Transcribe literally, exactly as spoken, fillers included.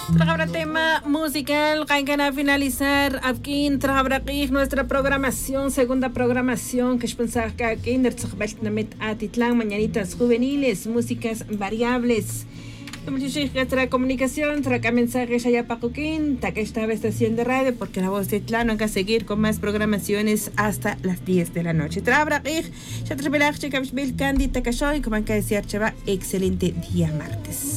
Trahabra tema musical, caigan a finalizar aquí en Trahabraqij nuestra programación, segunda programación que es pensar que aquí en el Atitlán, mañanitas juveniles, músicas variables. Nuestra comunicación, traca mensajes allá para Coquín, taca esta estación de radio, porque la voz de Tlán va a seguir con más programaciones hasta las diez de la noche. Trahabraqij, ya travelach, checabishbil, Candy, Takashoy, como han que decir, chava, excelente día martes.